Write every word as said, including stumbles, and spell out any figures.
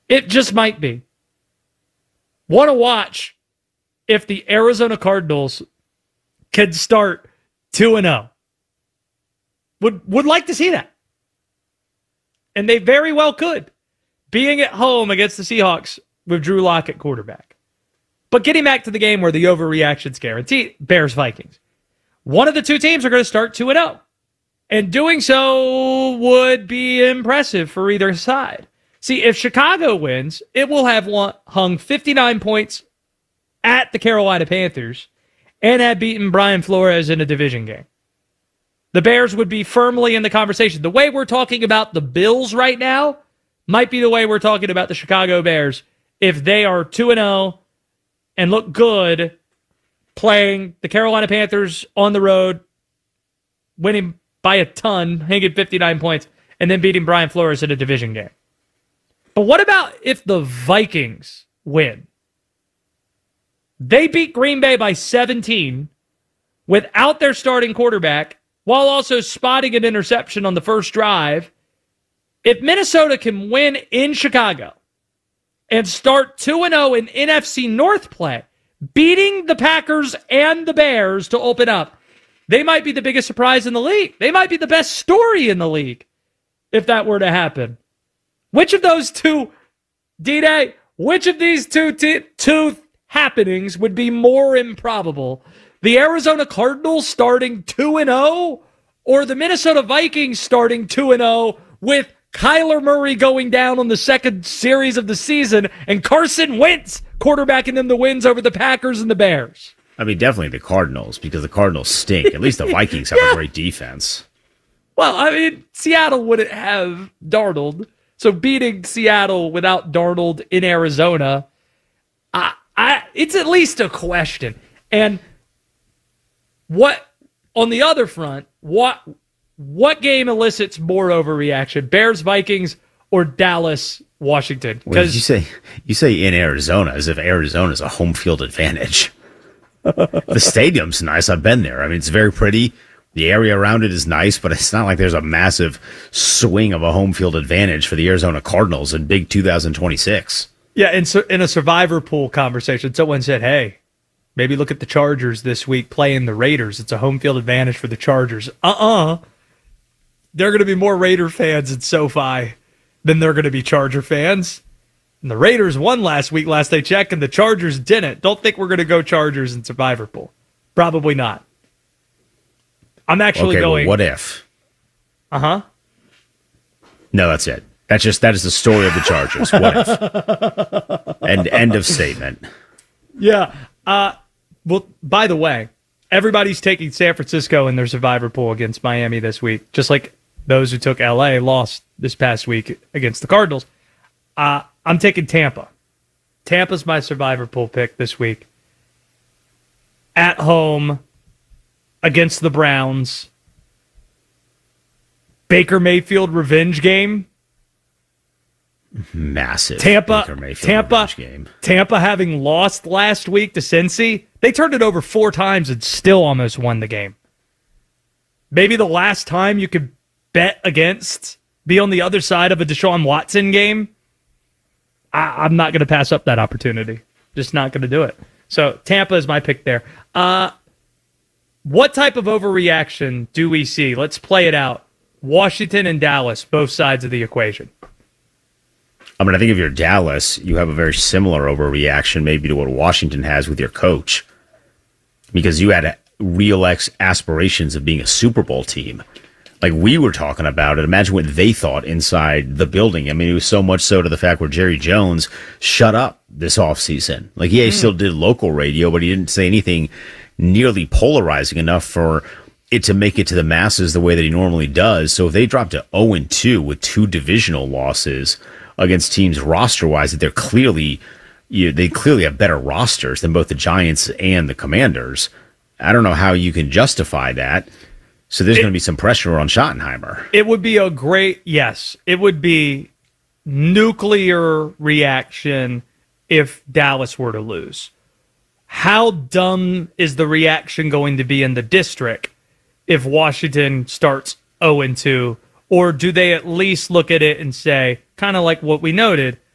It just might be. Want to watch if the Arizona Cardinals can start two and oh. Would would like to see that. And they very well could, being at home against the Seahawks with Drew Lock at quarterback. But getting back to the game where the overreaction's guaranteed, Bears-Vikings. One of the two teams are going to start two and oh. And doing so would be impressive for either side. See, if Chicago wins, it will have hung fifty-nine points at the Carolina Panthers and have beaten Brian Flores in a division game. The Bears would be firmly in the conversation. The way we're talking about the Bills right now might be the way we're talking about the Chicago Bears if they are two and oh and look good playing the Carolina Panthers on the road, winning by a ton, hanging fifty-nine points, and then beating Brian Flores in a division game. But what about if the Vikings win? They beat Green Bay by seventeen without their starting quarterback while also spotting an interception on the first drive. If Minnesota can win in Chicago and start two and oh in N F C North play, beating the Packers and the Bears to open up, they might be the biggest surprise in the league. They might be the best story in the league if that were to happen. Which of those two, D-Day, which of these two, t- two happenings would be more improbable? The Arizona Cardinals starting two and oh or the Minnesota Vikings starting two and oh with Kyler Murray going down on the second series of the season and Carson Wentz quarterbacking them the wins over the Packers and the Bears? I mean, definitely the Cardinals, because the Cardinals stink. At least the Vikings have yeah. a great defense. Well, I mean, Seattle wouldn't have Darnold. So beating Seattle without Darnold in Arizona, I, I, it's at least a question. And what on the other front, what what game elicits more overreaction? Bears, Vikings, or Dallas, Washington? Because you say you say in Arizona as if Arizona is a home field advantage. The stadium's nice. I've been there. I mean, it's very pretty. The area around it is nice, but it's not like there's a massive swing of a home field advantage for the Arizona Cardinals in big two thousand twenty-six. Yeah, in, in a survivor pool conversation, someone said, hey, maybe look at the Chargers this week playing the Raiders. It's a home field advantage for the Chargers. Uh-uh. There are going to be more Raider fans in SoFi than there are going to be Charger fans. And the Raiders won last week, last I checked, and the Chargers didn't. Don't think we're going to go Chargers in survivor pool. Probably not. I'm actually okay, going. Well, what if? Uh huh. No, that's it. That's just that is the story of the Chargers. What if? End end of statement. Yeah. Uh. Well, by the way, everybody's taking San Francisco in their survivor pool against Miami this week, just like those who took L A lost this past week against the Cardinals. Uh, I'm taking Tampa. Tampa's my survivor pool pick this week. At home. Against the Browns. Baker Mayfield revenge game. Massive Tampa, Baker Mayfield Tampa, revenge game. Tampa having lost last week to Cincy, they turned it over four times and still almost won the game. Maybe the last time you could bet against, be on the other side of a Deshaun Watson game. I, I'm not going to pass up that opportunity. Just not going to do it. So Tampa is my pick there. Uh, what type of overreaction do we see? Let's play it out. Washington and Dallas, both sides of the equation. I mean, I think if you're Dallas, you have a very similar overreaction maybe to what Washington has with your coach, because you had real ex aspirations of being a Super Bowl team. Like we were talking about it. Imagine what they thought inside the building. I mean, it was so much so to the fact where Jerry Jones shut up this offseason. Like, yeah, he mm. still did local radio, but he didn't say anything nearly polarizing enough for it to make it to the masses the way that he normally does. So if they dropped to oh and two with two divisional losses against teams roster-wise that they're clearly, you know, they clearly have better rosters than both the Giants and the Commanders, I don't know how you can justify that. So there's going to be some pressure on Schottenheimer. It would be a great, yes, it would be nuclear reaction if Dallas were to lose. How dumb is the reaction going to be in the district if Washington starts oh and two? Or do they at least look at it and say, kind of like what we noted,